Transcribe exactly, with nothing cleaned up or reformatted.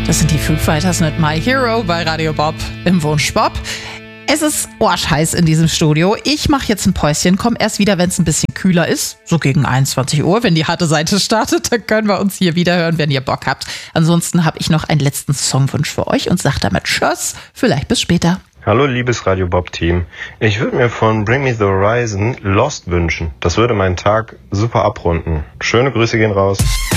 Das sind die Foo Fighters mit My Hero bei Radio Bob im Wunsch Bob. Es ist arschheiß in diesem Studio. Ich mache jetzt ein Päuschen, komme erst wieder, wenn es ein bisschen kühler ist. So gegen einundzwanzig Uhr, wenn die harte Seite startet. Dann können wir uns hier wieder hören, wenn ihr Bock habt. Ansonsten habe ich noch einen letzten Songwunsch für euch und sage damit Tschüss. Vielleicht bis später. Hallo liebes Radio Bob Team. Ich würde mir von Bring Me the Horizon Lost wünschen. Das würde meinen Tag super abrunden. Schöne Grüße gehen raus.